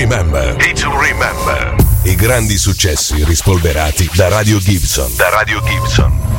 Remember. Hit to Remember. I grandi successi rispolverati da Radio Gibson.